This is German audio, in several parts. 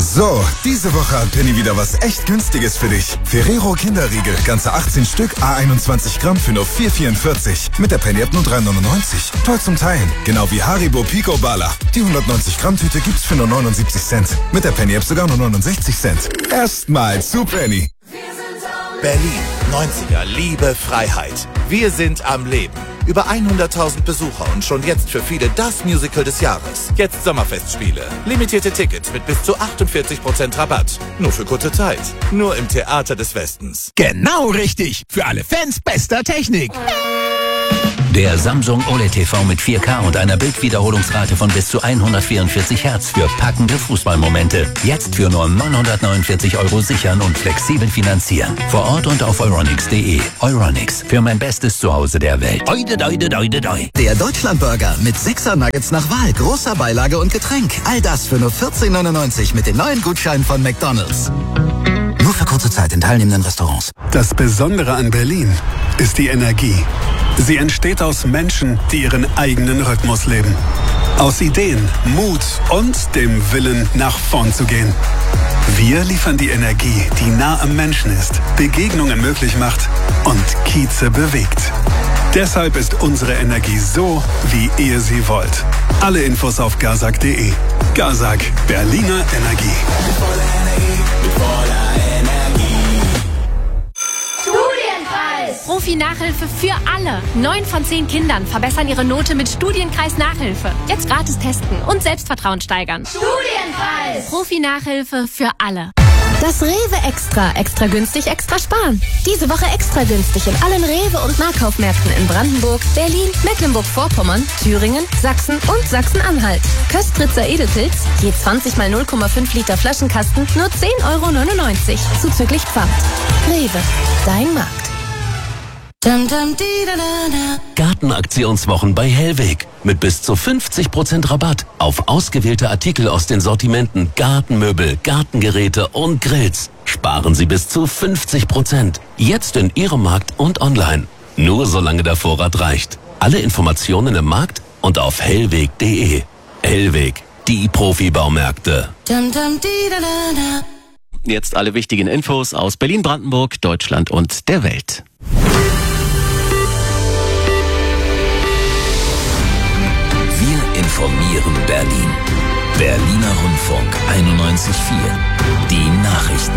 So, diese Woche hat Penny wieder was echt Günstiges für dich. Ferrero Kinderriegel, ganze 18 Stück, A21 Gramm für nur 4,44. Mit der Penny-App nur 3,99. Toll zum Teilen. Genau wie Haribo Pico Bala. Die 190 Gramm Tüte gibt's für nur 79 Cent. Mit der Penny-App sogar nur 69 Cent. Erstmal zu Penny. Berlin, 90er, Liebe, Freiheit. Wir sind am Leben. Über 100.000 Besucher und schon jetzt für viele das Musical des Jahres. Jetzt Sommerfestspiele. Limitierte Tickets mit bis zu 48% Rabatt. Nur für kurze Zeit. Nur im Theater des Westens. Genau richtig. Für alle Fans bester Technik. Der Samsung OLED TV mit 4K und einer Bildwiederholungsrate von bis zu 144 Hertz für packende Fußballmomente. Jetzt für nur 949 € sichern und flexibel finanzieren. Vor Ort und auf euronics.de. Euronics, für mein bestes Zuhause der Welt. Oide, doide, doide, doi. Der Deutschlandburger mit 6er Nuggets nach Wahl, großer Beilage und Getränk. All das für nur 14,99 mit den neuen Gutscheinen von McDonald's. Nur für kurze Zeit in teilnehmenden Restaurants. Das Besondere an Berlin ist die Energie. Sie entsteht aus Menschen, die ihren eigenen Rhythmus leben. Aus Ideen, Mut und dem Willen, nach vorn zu gehen. Wir liefern die Energie, die nah am Menschen ist, Begegnungen möglich macht und Kieze bewegt. Deshalb ist unsere Energie so, wie ihr sie wollt. Alle Infos auf gazak.de. Gazak, Berliner Energie. Profi-Nachhilfe für alle. 9 von 10 Kindern verbessern ihre Note mit Studienkreis Nachhilfe. Jetzt gratis testen und Selbstvertrauen steigern. Studienkreis! Profi-Nachhilfe für alle. Das Rewe Extra. Extra günstig, extra sparen. Diese Woche extra günstig in allen Rewe- und Nahkaufmärkten in Brandenburg, Berlin, Mecklenburg-Vorpommern, Thüringen, Sachsen und Sachsen-Anhalt. Köstritzer Edelpilz, je 20 mal 0,5 Liter Flaschenkasten, nur 10,99 €. Zuzüglich Pfand. Rewe, dein Markt. Gartenaktionswochen bei Hellweg. Mit bis zu 50% Rabatt auf ausgewählte Artikel aus den Sortimenten Gartenmöbel, Gartengeräte und Grills. Sparen Sie bis zu 50%. Jetzt in Ihrem Markt und online. Nur solange der Vorrat reicht. Alle Informationen im Markt und auf hellweg.de. Hellweg, die Profi-Baumärkte. Jetzt alle wichtigen Infos aus Berlin, Brandenburg, Deutschland und der Welt. Wir informieren Berlin. Berliner Rundfunk 91.4. Die Nachrichten.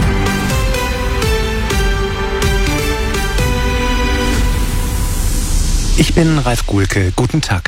Ich bin Ralf Gulke. Guten Tag.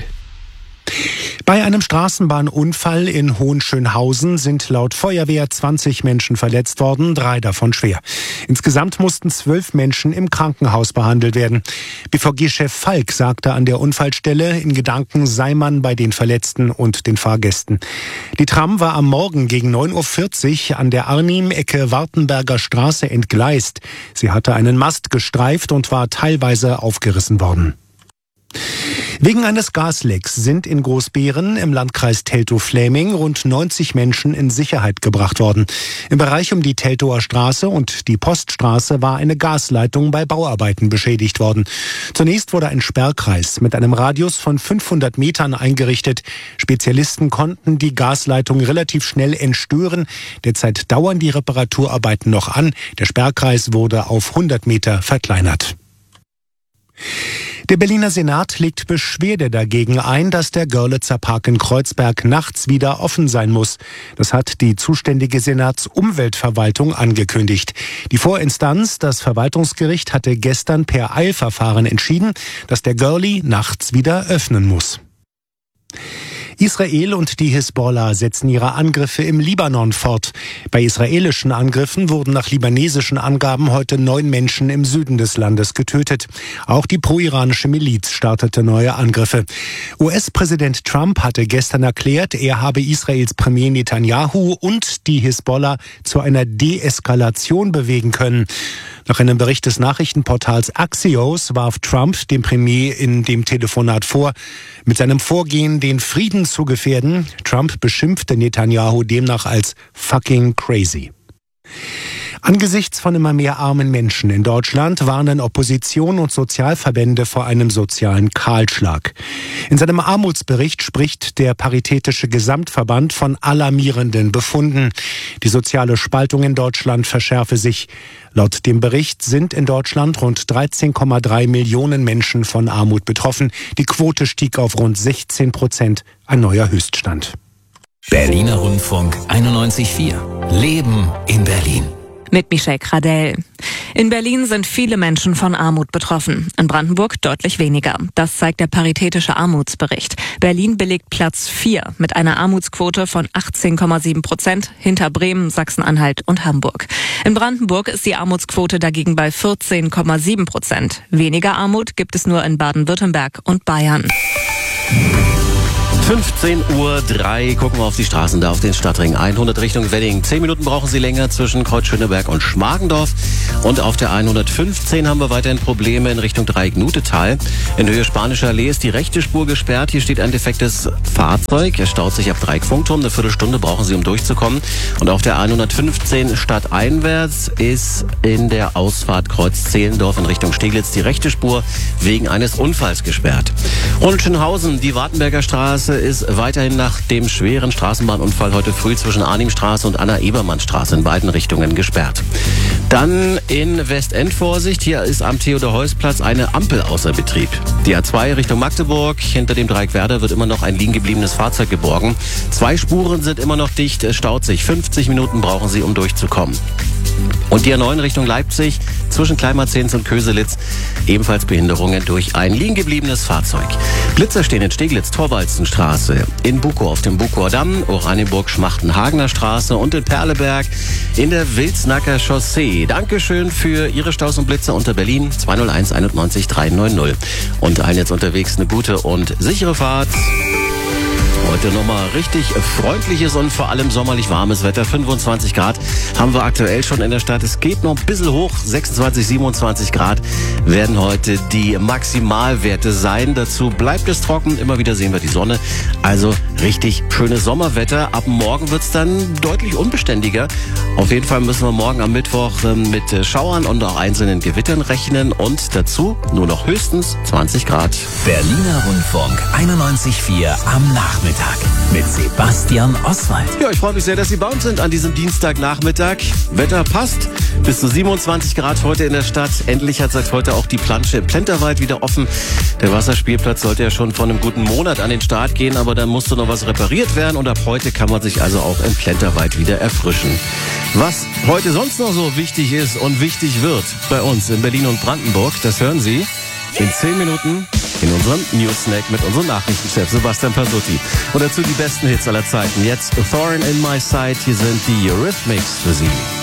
Bei einem Straßenbahnunfall in Hohenschönhausen sind laut Feuerwehr 20 Menschen verletzt worden, 3 davon schwer. Insgesamt mussten 12 Menschen im Krankenhaus behandelt werden. BVG-Chef Falk sagte an der Unfallstelle, in Gedanken sei man bei den Verletzten und den Fahrgästen. Die Tram war am Morgen gegen 9:40 Uhr an der Arnim-Ecke Wartenberger Straße entgleist. Sie hatte einen Mast gestreift und war teilweise aufgerissen worden. Wegen eines Gaslecks sind in Großbeeren im Landkreis Teltow-Fläming rund 90 Menschen in Sicherheit gebracht worden. Im Bereich um die Teltower Straße und die Poststraße war eine Gasleitung bei Bauarbeiten beschädigt worden. Zunächst wurde ein Sperrkreis mit einem Radius von 500 Metern eingerichtet. Spezialisten konnten die Gasleitung relativ schnell entstören. Derzeit dauern die Reparaturarbeiten noch an. Der Sperrkreis wurde auf 100 Meter verkleinert. Der Berliner Senat legt Beschwerde dagegen ein, dass der Görlitzer Park in Kreuzberg nachts wieder offen sein muss. Das hat die zuständige Senatsumweltverwaltung angekündigt. Die Vorinstanz, das Verwaltungsgericht, hatte gestern per Eilverfahren entschieden, dass der Görli nachts wieder öffnen muss. Israel und die Hisbollah setzen ihre Angriffe im Libanon fort. Bei israelischen Angriffen wurden nach libanesischen Angaben heute 9 Menschen im Süden des Landes getötet. Auch die pro-iranische Miliz startete neue Angriffe. US-Präsident Trump hatte gestern erklärt, er habe Israels Premier Netanyahu und die Hisbollah zu einer Deeskalation bewegen können. Nach einem Bericht des Nachrichtenportals Axios warf Trump dem Premier in dem Telefonat vor, mit seinem Vorgehen den Frieden zu gefährden. Trump beschimpfte Netanyahu demnach als fucking crazy. Angesichts von immer mehr armen Menschen in Deutschland warnen Opposition und Sozialverbände vor einem sozialen Kahlschlag. In seinem Armutsbericht spricht der Paritätische Gesamtverband von alarmierenden Befunden. Die soziale Spaltung in Deutschland verschärfe sich. Laut dem Bericht sind in Deutschland rund 13,3 Millionen Menschen von Armut betroffen. Die Quote stieg auf rund 16%, ein neuer Höchststand. Berliner Rundfunk 91.4. Leben in Berlin. Mit Michelle Gradell. In Berlin sind viele Menschen von Armut betroffen. In Brandenburg deutlich weniger. Das zeigt der Paritätische Armutsbericht. Berlin belegt Platz 4 mit einer Armutsquote von 18,7%, hinter Bremen, Sachsen-Anhalt und Hamburg. In Brandenburg ist die Armutsquote dagegen bei 14,7%. Weniger Armut gibt es nur in Baden-Württemberg und Bayern. 15:03 Uhr, gucken wir auf die Straßen da auf den Stadtring 100 Richtung Wedding. 10 Minuten brauchen Sie länger zwischen Kreuz-Schöneberg und Schmargendorf. Und auf der 115 haben wir weiterhin Probleme in Richtung Dreieck-Nutetal. In Höhe Spanischer Allee ist die rechte Spur gesperrt. Hier steht ein defektes Fahrzeug. Es staut sich ab Dreieck-Funkturm. Eine Viertelstunde brauchen Sie, um durchzukommen. Und auf der 115 stadteinwärts ist in der Ausfahrt Kreuz-Zehlendorf in Richtung Steglitz die rechte Spur wegen eines Unfalls gesperrt. Und Schönhausen, die Wartenberger Straße ist weiterhin nach dem schweren Straßenbahnunfall heute früh zwischen Arnimstraße und Anna-Ebermann-Straße in beiden Richtungen gesperrt. Dann in Westend Vorsicht, hier ist am Theodor-Heuss-Platz eine Ampel außer Betrieb. Die A2 Richtung Magdeburg, hinter dem Dreieck Werder wird immer noch ein liegen gebliebenes Fahrzeug geborgen. 2 Spuren sind immer noch dicht, es staut sich. 50 Minuten brauchen Sie, um durchzukommen. Und die A9 Richtung Leipzig, zwischen Kleinmarzens und Köselitz, ebenfalls Behinderungen durch ein liegen gebliebenes Fahrzeug. Blitzer stehen in Steglitz, Thorwaldsenstraße, in Bukow auf dem Bukower Damm, Oranienburg, Schmachten-Hagener Straße und in Perleberg in der Wilsnacker Chaussee. Dankeschön für Ihre Staus und Blitzer unter Berlin 201 91 390. Und allen jetzt unterwegs eine gute und sichere Fahrt. Heute nochmal richtig freundliches und vor allem sommerlich warmes Wetter. 25 Grad haben wir aktuell schon in der Stadt. Es geht noch ein bisschen hoch. 26, 27 Grad werden heute die Maximalwerte sein. Dazu bleibt es trocken. Immer wieder sehen wir die Sonne. Also richtig schönes Sommerwetter. Ab morgen wird es dann deutlich unbeständiger. Auf jeden Fall müssen wir morgen am Mittwoch mit Schauern und auch einzelnen Gewittern rechnen. Und dazu nur noch höchstens 20 Grad. Berliner Rundfunk 91.4 am Nachmittag mit Sebastian Oswald. Ja, ich freue mich sehr, dass Sie bei uns sind an diesem Dienstagnachmittag. Wetter passt. Bis zu 27 Grad heute in der Stadt. Endlich hat seit heute auch die Plansche im Plenterwald wieder offen. Der Wasserspielplatz sollte ja schon vor einem guten Monat an den Start gehen, aber dann musste noch was repariert werden und ab heute kann man sich also auch im Plenterwald wieder erfrischen. Was heute sonst noch so wichtig ist und wichtig wird bei uns in Berlin und Brandenburg, das hören Sie in 10 Minuten in unserem News-Snack mit unserem Nachrichtenchef Sebastian Pasutti. Und dazu die besten Hits aller Zeiten. Jetzt Thorn in My Side, hier sind die Eurythmics für Sie.